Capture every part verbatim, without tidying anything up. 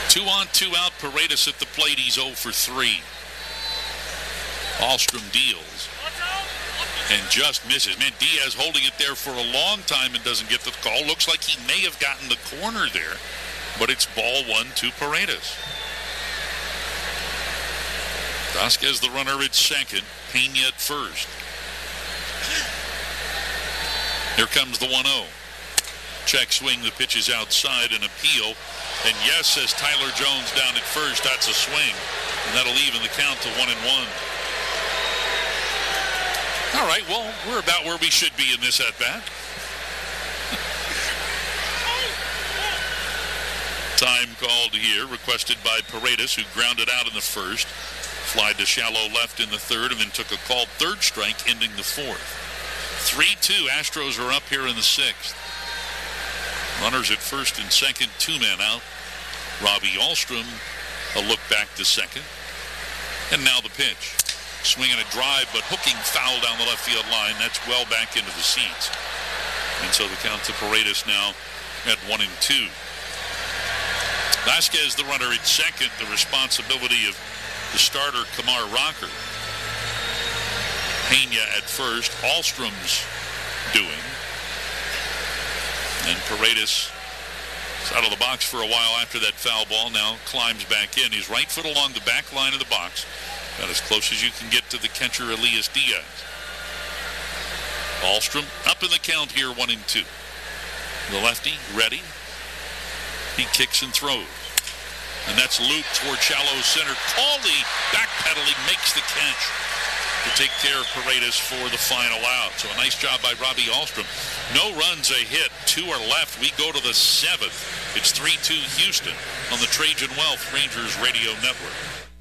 Two on, two out. Paredes at the plate. He's oh for three. Ahlstrom deals and just misses. Man, Diaz holding it there for a long time and doesn't get the call. Looks like he may have gotten the corner there, but it's ball one to Paredes. Vasquez the runner at second. Pena at first. Here comes the one oh. Check swing. The pitch is outside. An appeal. And yes, says Tyler Jones down at first. That's a swing. And that'll even the count to one and one. All right, well, we're about where we should be in this at-bat. Time called here, requested by Paredes, who grounded out in the first. Fly to shallow left in the third, and then took a called third strike, ending the fourth. three two, Astros are up here in the sixth. Runners at first and second, two men out. Robbie Ahlstrom, a look back to second. And now the pitch. Swinging a drive, but hooking foul down the left field line. That's well back into the seats. And so the count to Paredes now at one and two. Vasquez, the runner at second, the responsibility of the starter, Kamar Rocker. Pena at first. Ahlstrom's doing. And Paredes is out of the box for a while after that foul ball. Now climbs back in. He's right foot along the back line of the box. About as close as you can get to the catcher, Elias Diaz. Ahlstrom up in the count here, one and two. The lefty ready. He kicks and throws. And that's looped toward shallow center. Cawley backpedaling makes the catch to take care of Paredes for the final out. So a nice job by Robbie Ahlstrom. No runs, a hit. Two are left. We go to the seventh. It's three two Houston on the Trajan Wealth Rangers Radio Network.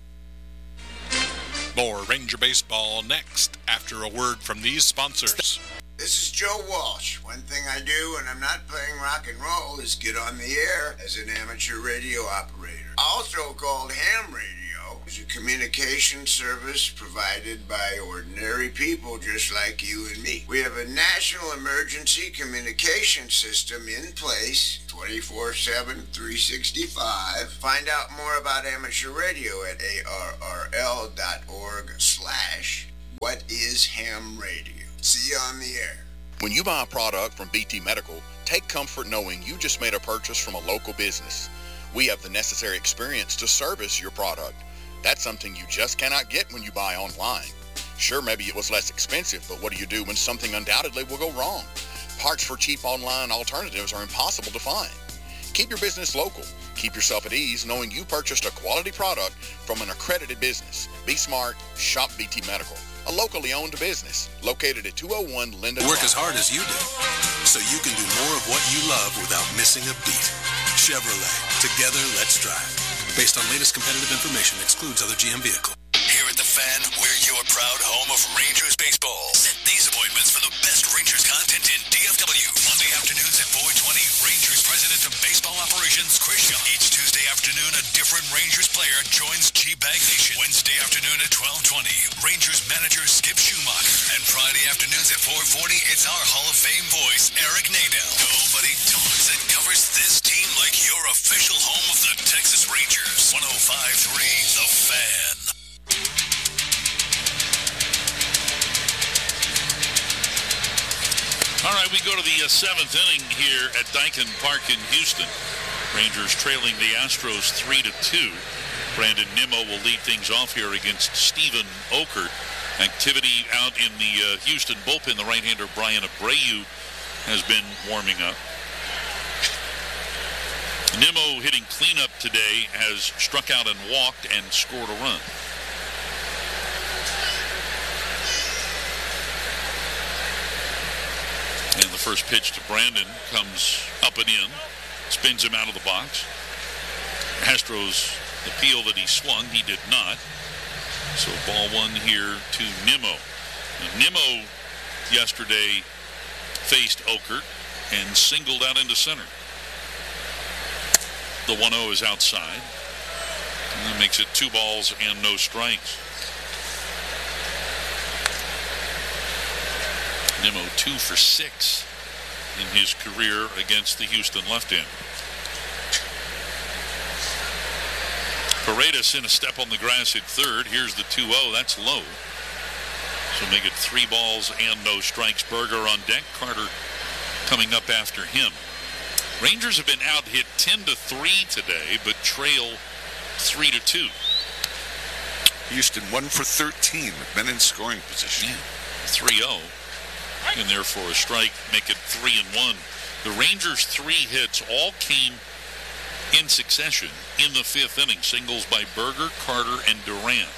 More Ranger Baseball next after a word from these sponsors. This is Joe Walsh. One thing I do when I'm not playing rock and roll is get on the air as an amateur radio operator. Also called ham radio, is a communication service provided by ordinary people just like you and me. We have a national emergency communication system in place twenty-four seven, three sixty-five. Find out more about amateur radio at arrl dot org slash what is ham radio. See you on the air. When you buy a product from B T Medical, take comfort knowing you just made a purchase from a local business. We have the necessary experience to service your product. That's something you just cannot get when you buy online. Sure, maybe it was less expensive, but what do you do when something undoubtedly will go wrong? Parts for cheap online alternatives are impossible to find. Keep your business local. Keep yourself at ease knowing you purchased a quality product from an accredited business. Be smart. Shop B T Medical, a locally owned business located at two oh one Linden Work Drive. as hard as you do so you can do more of what you love without missing a beat. Chevrolet. Together, let's drive. Based on latest competitive information, excludes other G M vehicle. Here at The Fan, we're your proud home of Rangers baseball. Set these appointments for the best Rangers content in D F W. Monday afternoons at four twenty, Rangers President of Baseball Operations, Chris Shaw. Each Tuesday afternoon, a different Rangers player joins G-Bag Nation. Wednesday afternoon at twelve twenty, Rangers manager Skip Schumacher. And Friday afternoons at four forty, it's our Hall of Fame voice, Eric Nadel. Nobody talks and covers this team like your official home of the Texas Rangers. one oh five point three The Fan. All right, we go to the uh, seventh inning here at Daikin Park in Houston. Rangers trailing the Astros three to two. Brandon Nimmo will lead things off here against Steven Okert. Activity out in the uh, Houston bullpen. The right-hander Brian Abreu has been warming up. Nimmo hitting cleanup today has struck out and walked and scored a run. And the first pitch to Brandon comes up and in, spins him out of the box. Astros appeal that he swung, he did not. So ball one here to Nimmo. Now, Nimmo yesterday faced Okert and singled out into center. The one oh is outside. And that makes it two balls and no strikes. Nimmo two for six in his career against the Houston left-hander. Paredes in a step on the grass at third. Here's the two oh. That's low. So make it three balls and no strikes. Berger on deck. Carter coming up after him. Rangers have been out hit ten to three today, but trail three to two. Houston one for thirteen with men in scoring position. Yeah. three oh. In there for a strike, make it three and one. The Rangers' three hits all came in succession in the fifth inning. Singles by Berger, Carter, and Durant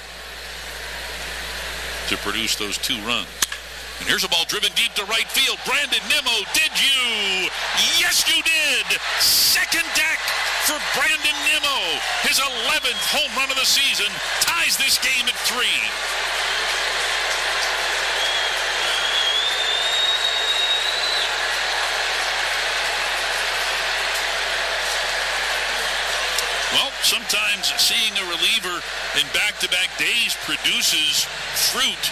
to produce those two runs. And here's a ball driven deep to right field. Brandon Nimmo, did you? Yes, you did. Second deck for Brandon Nimmo. His eleventh home run of the season ties this game at three. Well, sometimes seeing a reliever in back-to-back days produces fruit.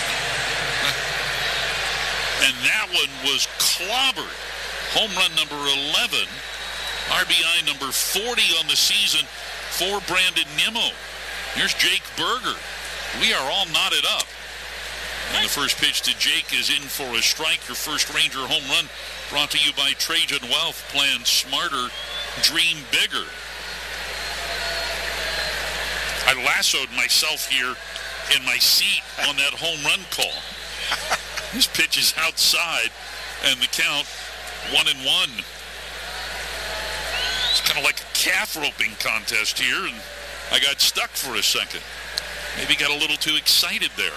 And that one was clobbered. Home run number eleven. R B I number forty on the season for Brandon Nimmo. Here's Jake Berger. We are all knotted up. And the first pitch to Jake is in for a strike. Your first Ranger home run brought to you by Trajan Wealth. Plan smarter, dream bigger. I lassoed myself here in my seat on that home run call. This pitch is outside, and the count one and one. It's kind of like a calf roping contest here, and I got stuck for a second. Maybe got a little too excited there.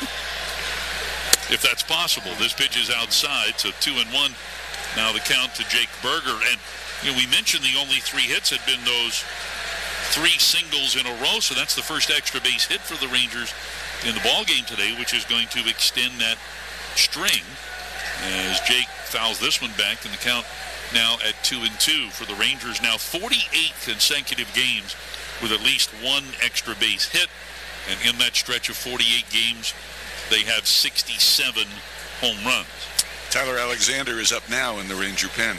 If that's possible. This pitch is outside, so two and one. Now the count to Jake Berger. And you know, we mentioned the only three hits had been those three singles in a row, so that's the first extra base hit for the Rangers in the ball game today, which is going to extend that string as Jake fouls this one back, and the count now at two and two for the Rangers. Now forty-eight consecutive games with at least one extra base hit, and in that stretch of forty-eight games, they have sixty-seven home runs. Tyler Alexander is up now in the Ranger pen.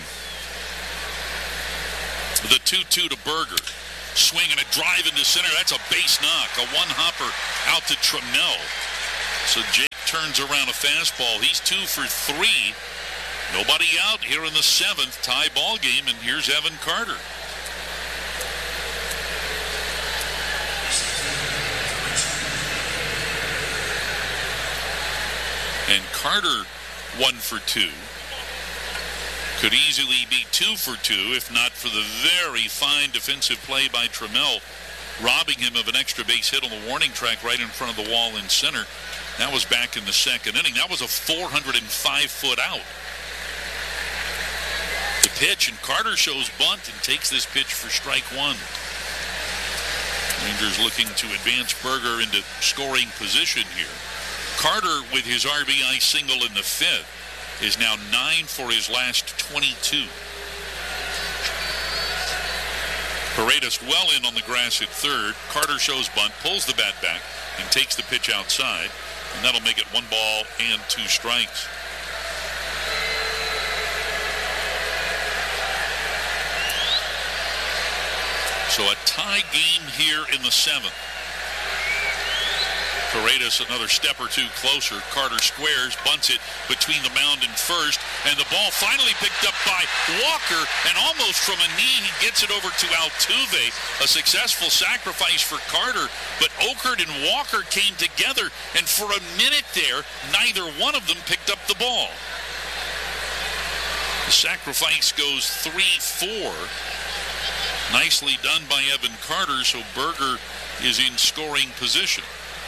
The two two to Berger. Swing and a drive into center. That's a base knock. A one-hopper out to Trammell. So Jake turns around a fastball. He's two for three. Nobody out here in the seventh. Tie ball game, and here's Evan Carter. And Carter one for two. Could easily be two for two if not for the very fine defensive play by Trammell, robbing him of an extra base hit on the warning track right in front of the wall in center. That was back in the second inning. That was a four hundred five foot out. The pitch, and Carter shows bunt and takes this pitch for strike one. Rangers looking to advance Berger into scoring position here. Carter, with his R B I single in the fifth, is now nine for his last twenty-two. Paredes well in on the grass at third. Carter shows bunt, pulls the bat back, and takes the pitch outside. And that'll make it one ball and two strikes. So a tie game here in the seventh. Paredes another step or two closer. Carter squares, bunts it between the mound and first, and the ball finally picked up by Walker, and almost from a knee he gets it over to Altuve. A successful sacrifice for Carter, but Okert and Walker came together, and for a minute there, neither one of them picked up the ball. The sacrifice goes three four. Nicely done by Evan Carter, so Berger is in scoring position.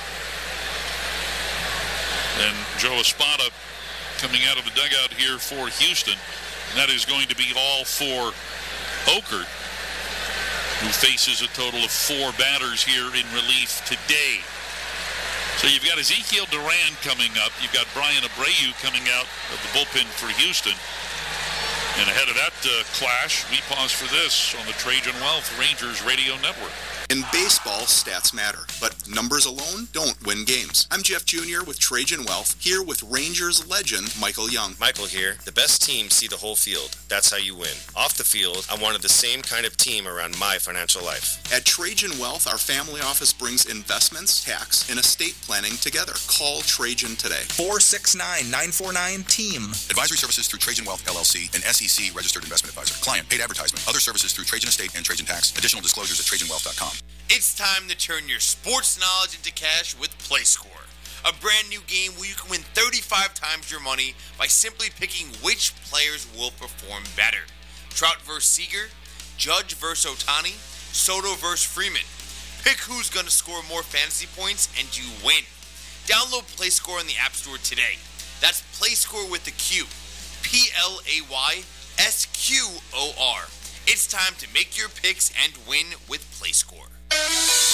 And Joe Espada coming out of the dugout here for Houston. And that is going to be all for Okert, who faces a total of four batters here in relief today. So you've got Ezekiel Duran coming up. You've got Brian Abreu coming out of the bullpen for Houston. And ahead of that uh, clash, we pause for this on the Trajan Wealth Rangers Radio Network. In baseball, stats matter, but numbers alone don't win games. I'm Jeff Junior with Trajan Wealth, here with Rangers legend Michael Young. Michael here. The best teams see the whole field. That's how you win. Off the field, I wanted the same kind of team around my financial life. At Trajan Wealth, our family office brings investments, tax, and estate planning together. Call Trajan today. four six nine, nine four nine, team. Advisory services through Trajan Wealth, L L C, an S E C registered investment advisor. Client, paid advertisement. Other services through Trajan Estate and Trajan Tax. Additional disclosures at trajan wealth dot com. It's time to turn your sports knowledge into cash with PlayScore, a brand new game where you can win thirty-five times your money by simply picking which players will perform better. Trout versus Seager, Judge versus Ohtani, Soto versus Freeman. Pick who's going to score more fantasy points and you win. Download PlayScore in the App Store today. That's PlayScore with the Q. P L A Y S Q O R. It's time to make your picks and win with PlayScore.